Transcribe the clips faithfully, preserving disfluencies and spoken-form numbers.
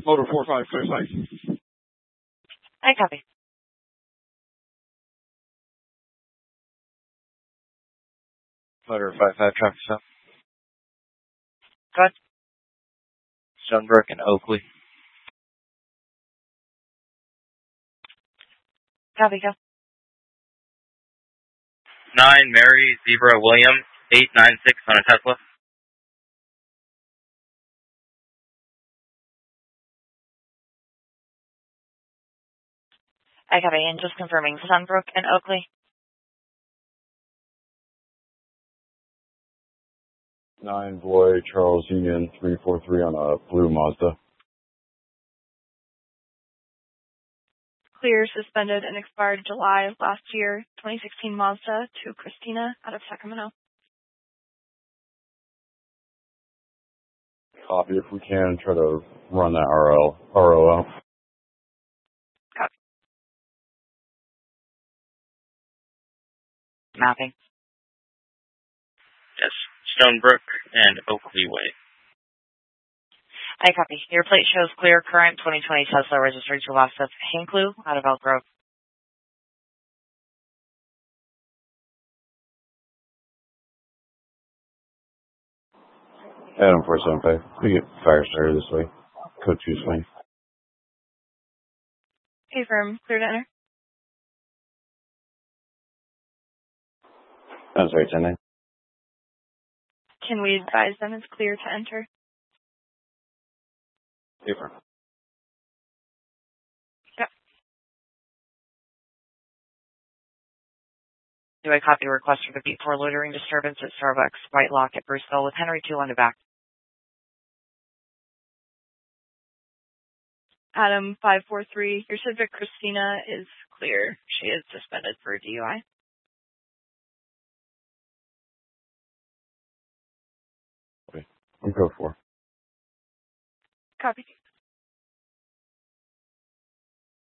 Motor four five clear site. I copy. Motor five five traffic stop. Go ahead. Stonebrook and Oakley. Copy, go. nine Mary Zebra William eight nine six on a Tesla. I copy, and just confirming Sunbrook and Oakley. nine Boy Charles Union three four three on a blue Mazda. Clear, suspended, and expired July of last year. twenty sixteen Mazda to Christina out of Sacramento. Copy if we can. Try to run that R L, R O L. Copy. Mapping. Yes, Stonebrook and Oakley Way. I copy. Your plate shows clear current twenty twenty Tesla registered to loss of Hinckley out of Elk Grove. Adam four seven five. We get fire started this way. Code two swing. Okay, firm. Clear to enter. I'm sorry, ten nine. Can we advise them it's clear to enter? Okay, firm. Yep. Do I copy request for the beat for loitering disturbance at Starbucks, White Lock at Bruceville with Henry two on the back? Adam five four three. Your Civic Christina is clear. She is suspended for D U I. Okay. I'm code four. Copy.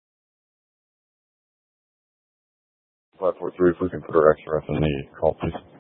five four three, if we can put our X R F in the call, please.